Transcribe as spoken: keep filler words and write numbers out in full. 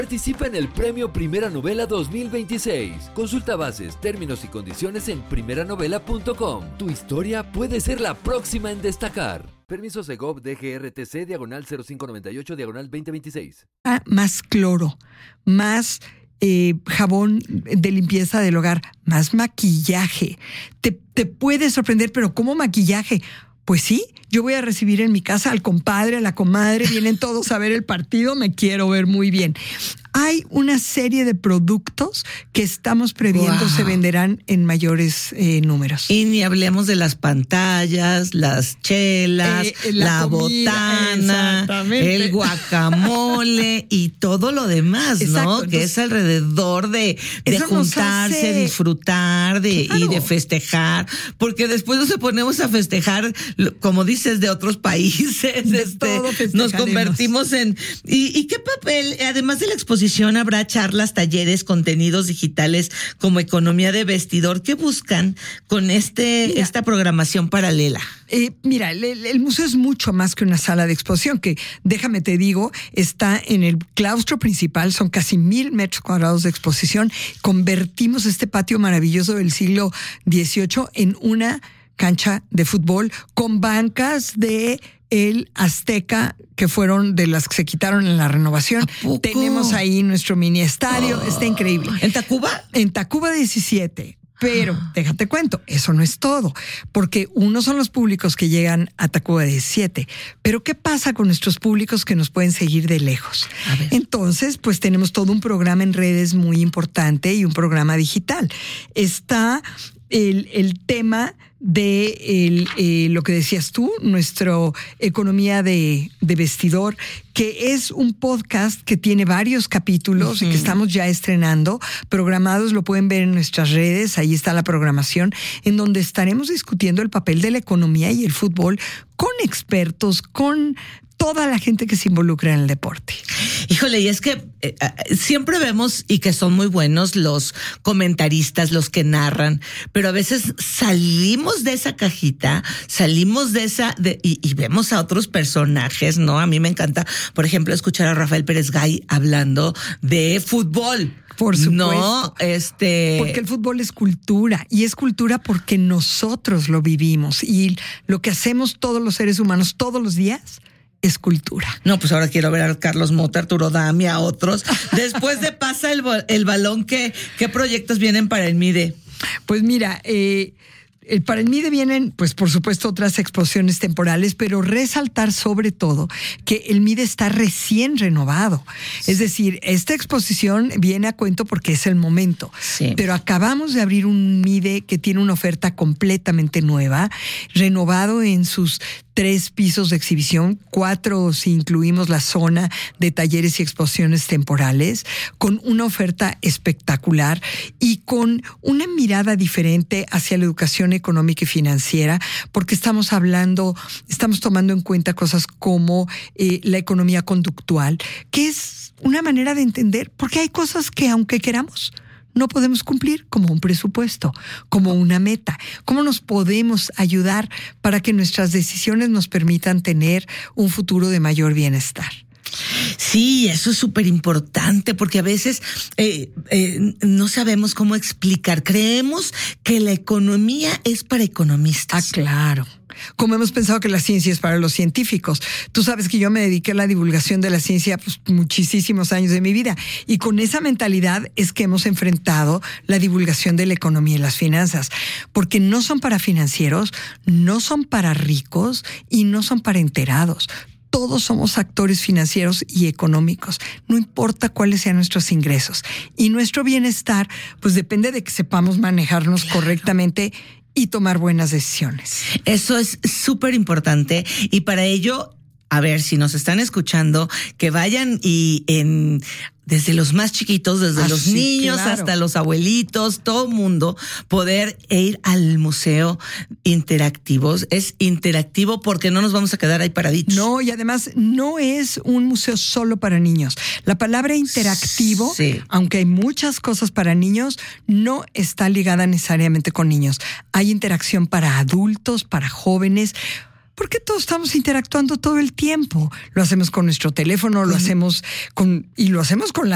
Participa en el Premio Primera Novela dos mil veintiséis. Consulta bases, términos y condiciones en primera novela punto com. Tu historia puede ser la próxima en destacar. Permiso Segov D G R T C diagonal cero cinco noventa y ocho diagonal veinte veintiséis. Ah, más cloro, más eh, jabón de limpieza del hogar, más maquillaje. Te, te puede sorprender, pero ¿cómo maquillaje? Pues sí, yo voy a recibir en mi casa al compadre, a la comadre, vienen todos a ver el partido, me quiero ver muy bien. Hay una serie de productos que estamos previendo wow. se venderán en mayores eh, números. Y ni hablemos de las pantallas, las chelas, eh, la, la comida, botana, el guacamole y todo lo demás, exacto, ¿no? Entonces, que es alrededor de, de juntarse, hace... disfrutar de, claro. y de festejar. Porque después nos ponemos a festejar, como dices, de otros países. De este, nos convertimos en... ¿Y, y qué papel, además de la exposición, habrá charlas, talleres, contenidos digitales como economía de vestidor? ¿Qué buscan con este mira, esta programación paralela? Eh, mira, el, el museo es mucho más que una sala de exposición, que déjame te digo, está en el claustro principal, son casi mil metros cuadrados de exposición. Convertimos este patio maravilloso del siglo dieciocho en una cancha de fútbol con bancas de el Azteca, que fueron de las que se quitaron en la renovación. Tenemos ahí nuestro mini estadio, oh. está increíble. ¿En Tacuba? En Tacuba diecisiete. Pero, déjate cuento, eso no es todo, porque unos son los públicos que llegan a Tacuba diecisiete, pero ¿qué pasa con nuestros públicos que nos pueden seguir de lejos? Entonces, pues tenemos todo un programa en redes muy importante y un programa digital. Está el, el tema de el, eh, lo que decías tú, nuestra economía de, de vestidor, que es un podcast que tiene varios capítulos uh-huh. y que estamos ya estrenando, programados, lo pueden ver en nuestras redes, ahí está la programación, en donde estaremos discutiendo el papel de la economía y el fútbol con expertos, con toda la gente que se involucra en el deporte. Híjole, y es que eh, siempre vemos, y que son muy buenos los comentaristas, los que narran, pero a veces salimos de esa cajita, salimos de esa, de, y, y vemos a otros personajes, ¿no? A mí me encanta, por ejemplo, escuchar a Rafael Pérez Gay hablando de fútbol. Por supuesto. No, este... Porque el fútbol es cultura, y es cultura porque nosotros lo vivimos, y lo que hacemos todos los seres humanos todos los días es cultura. No, pues ahora quiero ver a Carlos Mota, Arturo Dami, a otros. Después de Pasa el, el Balón, ¿qué, ¿qué proyectos vienen para el MIDE? Pues mira, eh... para el MIDE vienen, pues por supuesto, otras exposiciones temporales, pero resaltar sobre todo que el MIDE está recién renovado. Es decir, esta exposición viene a cuento porque es el momento. Sí. Pero acabamos de abrir un MIDE que tiene una oferta completamente nueva, renovado en sus tres pisos de exhibición, cuatro si incluimos la zona de talleres y exposiciones temporales, con una oferta espectacular y con una mirada diferente hacia la educación económica y financiera, porque estamos hablando, estamos tomando en cuenta cosas como eh, la economía conductual, que es una manera de entender, porque hay cosas que aunque queramos, no podemos cumplir, como un presupuesto, como una meta. ¿Cómo nos podemos ayudar para que nuestras decisiones nos permitan tener un futuro de mayor bienestar? Sí, eso es súper importante, porque a veces eh, eh, no sabemos cómo explicar. Creemos que la economía es para economistas. Ah, claro. Como hemos pensado que la ciencia es para los científicos. Tú sabes que yo me dediqué a la divulgación de la ciencia pues, muchísimos años de mi vida, y con esa mentalidad es que hemos enfrentado la divulgación de la economía y las finanzas, porque no son para financieros, no son para ricos y no son para enterados. Todos somos actores financieros y económicos, no importa cuáles sean nuestros ingresos. Y nuestro bienestar, pues depende de que sepamos manejarnos claro. correctamente y tomar buenas decisiones. Eso es súper importante, y para ello, a ver, si nos están escuchando, que vayan y en... desde los más chiquitos, desde ah, los sí, niños claro. hasta los abuelitos, todo mundo, poder ir al museo interactivos. Es interactivo porque no nos vamos a quedar ahí paraditos. No, y además no es un museo solo para niños. La palabra interactivo, sí. aunque hay muchas cosas para niños, no está ligada necesariamente con niños. Hay interacción para adultos, para jóvenes, porque todos estamos interactuando todo el tiempo. Lo hacemos con nuestro teléfono, lo hacemos con, y lo hacemos con la